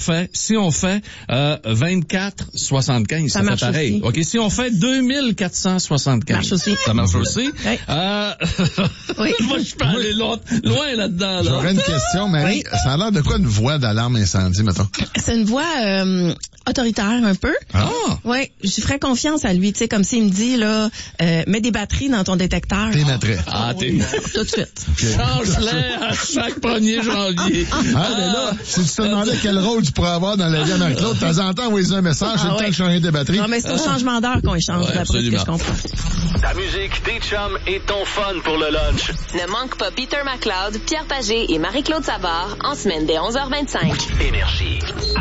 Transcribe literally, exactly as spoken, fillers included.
fait, si on fait euh, vingt-quatre soixante-quinze, ça, ça fait pareil. Aussi. OK, si on fait deux mille quatre cent soixante-quinze. Marche aussi. Ça marche aussi. Oui. Euh, oui. Moi, je peux aller loin, loin là-dedans. Là. J'aurais une question, Marie. Oui. Ça a l'air de quoi une voix d'alarme incendie, mettons? C'est une voix euh, autoritaire un peu. Ah! Oui, je ferais confiance à lui, tu sais, comme s'il me dit, là, euh, mets des batteries dans ton détecteur. T'es natré. Ah, t'es... Tout de suite. Okay. Change-les à chaque premier janvier. Ah, ah, mais là, si tu te demandais quel rôle tu pourrais avoir dans la vie à Marie-Claude, de temps en temps, envoyer un message, c'est ah, le ouais. temps de changer tes batteries. Non, mais c'est au changement d'heure qu'on échange, ouais, d'après ce que je comprends. Ta musique, tes chums et ton fun pour le lunch. Ne manque pas Peter McLeod, Pierre Pagé et Marie-Claude Savard en semaine dès onze heures vingt-cinq. Énergie.